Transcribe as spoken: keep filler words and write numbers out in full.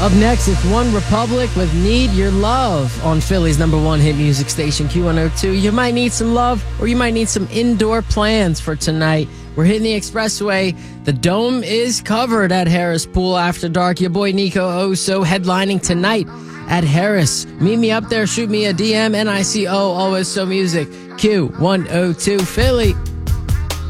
Up next, it's One Republic with Need Your Love on Philly's number one hit music station, Q one oh two. You might need some love, or you might need some indoor plans for tonight. We're hitting the expressway. The Dome is covered at Harris Pool after dark. Your boy Nico Oso headlining tonight at Harris. Meet me up there. Shoot me a D M. N I C O, always so music. Q one oh two Philly.